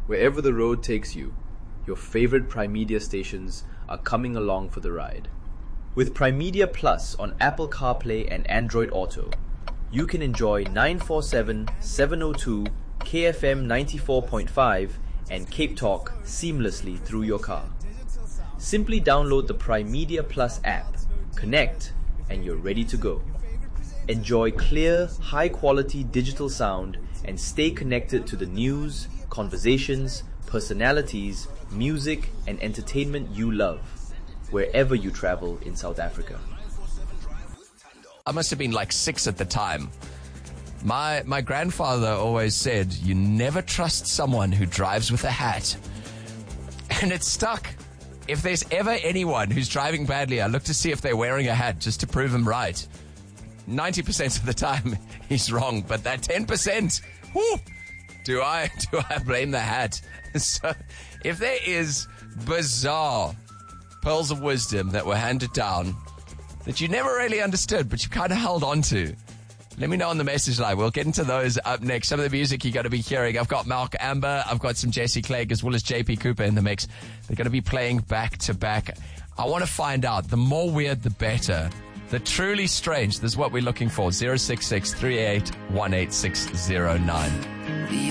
Wherever the road takes you, your favorite Primedia stations are coming along for the ride. With Primedia Plus on Apple CarPlay and Android Auto, you can enjoy 947, 702, KFM 94.5 and Cape Talk seamlessly through your car. Simply download the Primedia Plus app, connect, and you're ready to go. Enjoy clear, high-quality digital sound and stay connected to the news, conversations, personalities, music, and entertainment you love, wherever you travel in South Africa. I must have been like 6 at the time. My grandfather always said, you never trust someone who drives with a hat. And it's stuck. If there's ever anyone who's driving badly, I look to see if they're wearing a hat just to prove him right. 90% of the time, he's wrong. But that 10%, whoo, do I blame the hat? So if there is bizarre pearls of wisdom that were handed down that you never really understood, but you kind of held on to, let me know on the message line. We'll get into those up next. Some of the music you're going to be hearing. I've got Malk Amber. I've got some Jesse Clegg as well as JP Cooper in the mix. They're going to be playing back to back. I want to find out. The more weird, the better. The truly strange. This is what we're looking for. 066 38 18609.